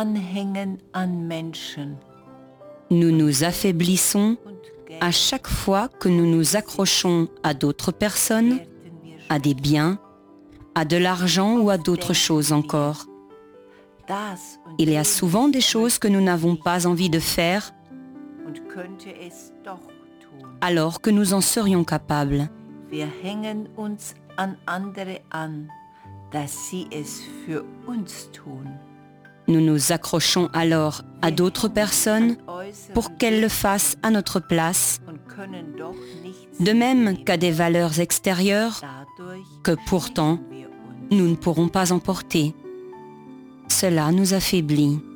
anhängen an Menschen Nous nous affaiblissons und à chaque fois que nous nous accrochons à d'autres personnes, werden wir à des biens, à de l'argent ou à d'autres choses encore. das und Il y a jenes souvent des choses que nous n'avons pas envie de faire und könnte es doch tun. alors que nous en serions capables. Wir hängen uns an andere an, dass sie es für uns tun. Nous nous accrochons alors à d'autres personnes pour qu'elles le fassent à notre place, und können doch nichts de même qu'à des valeurs extérieures dadurch que pourtant wir uns. nous ne pourrons pas emporter. Cela nous affaiblit.